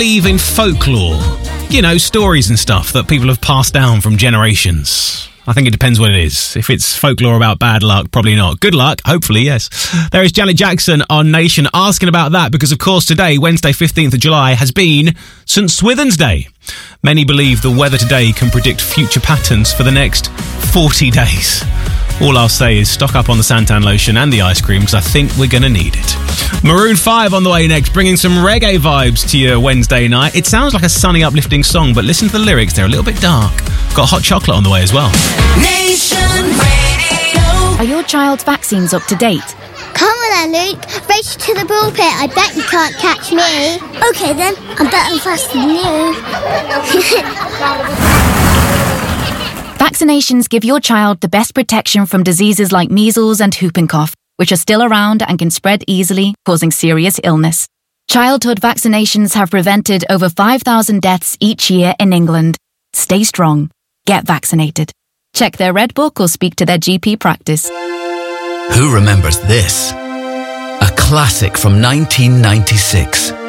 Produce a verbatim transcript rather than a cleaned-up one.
believe in folklore? You know, stories and stuff that people have passed down from generations. I think it depends what it is. If it's folklore about bad luck, probably not. Good luck, hopefully, yes. There is Janet Jackson on Nation asking about that because, of course, today, Wednesday, fifteenth of July, has been St Swithin's Day. Many believe the weather today can predict future patterns for the next forty days. All I'll say is stock up on the Santan lotion and the ice cream because I think we're going to need it. Maroon five on the way next, bringing some reggae vibes to your Wednesday night. It sounds like a sunny, uplifting song, but listen to the lyrics, they're a little bit dark. Got hot chocolate on the way as well. Nation Radio. Are your child's vaccines up to date? Come on then, Luke. Race to the bullpit. I bet you can't catch me. OK then, I'm better and faster than you. Vaccinations give your child the best protection from diseases like measles and whooping cough, which are still around and can spread easily, causing serious illness. Childhood vaccinations have prevented over five thousand deaths each year in England. Stay strong. Get vaccinated. Check their Red Book or speak to their G P practice. Who remembers this? A classic from nineteen ninety-six.